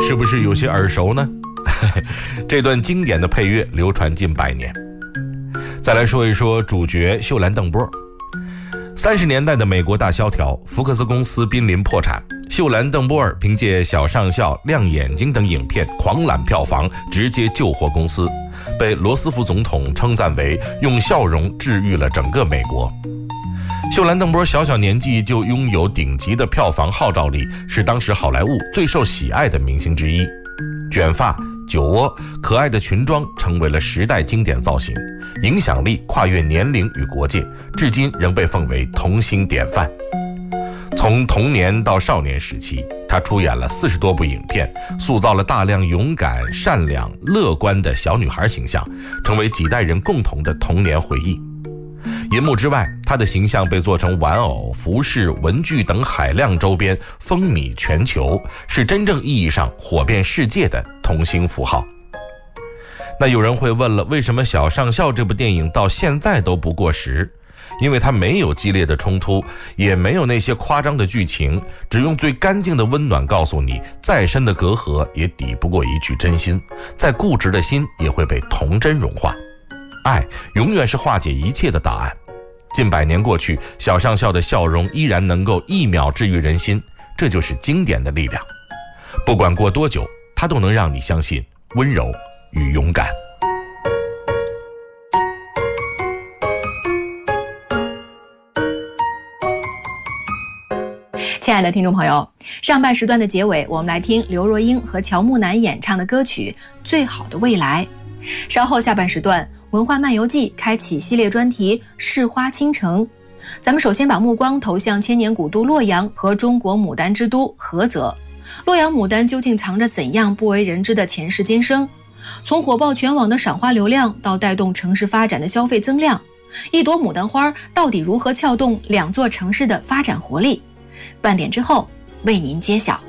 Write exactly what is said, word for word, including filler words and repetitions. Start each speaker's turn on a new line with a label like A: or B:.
A: 是不是有些耳熟呢？这段经典的配乐流传近百年。再来说一说主角秀兰邓波。三十年代的美国大萧条，福克斯公司濒临破产，秀兰邓波尔凭借《小上校》《亮眼睛》等影片狂揽票房，直接救活公司，被罗斯福总统称赞为用笑容治愈了整个美国。秀兰邓波小小年纪就拥有顶级的票房号召力，是当时好莱坞最受喜爱的明星之一。卷发、酒窝、可爱的裙装成为了时代经典造型，影响力跨越年龄与国界，至今仍被奉为童星典范。从童年到少年时期，她出演了四十多部影片，塑造了大量勇敢、善良、乐观的小女孩形象，成为几代人共同的童年回忆。银幕之外，她的形象被做成玩偶、服饰、文具等海量周边，风靡全球，是真正意义上火遍世界的童星符号。那有人会问了，为什么《小上校》这部电影到现在都不过时？因为它没有激烈的冲突，也没有那些夸张的剧情，只用最干净的温暖告诉你，再深的隔阂也抵不过一句真心，再固执的心也会被童真融化。爱永远是化解一切的答案。近百年过去，小上校的笑容依然能够一秒治愈人心，这就是经典的力量。不管过多久，它都能让你相信温柔与勇敢。
B: 亲爱的听众朋友，上半时段的结尾，我们来听刘若英和乔木楠演唱的歌曲《最好的未来》。稍后下半时段，文化漫游记开启系列专题市花倾城。咱们首先把目光投向千年古都洛阳和中国牡丹之都菏泽。洛阳牡丹究竟藏着怎样不为人知的前世今生？从火爆全网的赏花流量到带动城市发展的消费增量，一朵牡丹花到底如何撬动两座城市的发展活力？半点之后为您揭晓。